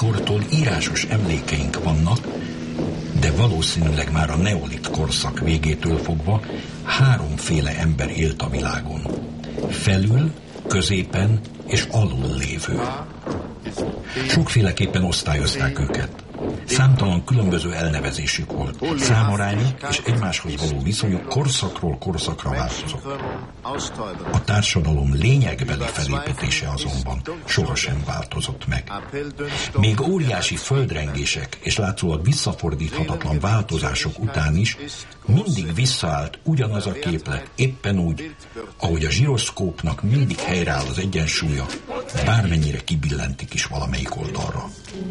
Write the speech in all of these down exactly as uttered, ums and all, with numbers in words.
mikortól írásos emlékeink vannak, de valószínűleg már a neolit korszak végétől fogva háromféle ember élt a világon. Felül, középen és alul lévő. Sokféleképpen osztályozták őket. Számtalan különböző elnevezésük volt. Számarányuk és egymáshoz való viszonyuk korszakról korszakra változott. A társadalom lényegbeli felépítése azonban sohasem változott meg. Még óriási földrengések és látszólag visszafordíthatatlan változások után is mindig visszaállt ugyanaz a képlet, éppen úgy, ahogy a zsiroszkópnak mindig helyreáll az egyensúlya, bármennyire kibillentik is valamelyik oldalra.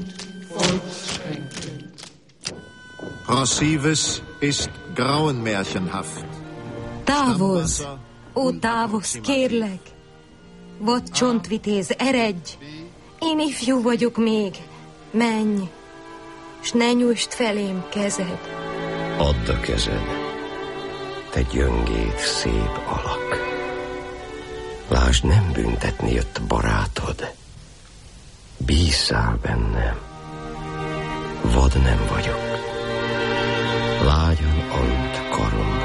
Rossivus ist grauenmärchenhaft. Távozz! Ó, távozz, kérlek! Vad csontvitéz, eredj! Én ifjú vagyok még. Menj, s ne nyújtsd felém kezed. Add a kezed, te gyöngéd, szép alak. Lásd, nem büntetni jött barátod. Bízzál bennem. Vad nem vagyok. Lágyan ant karom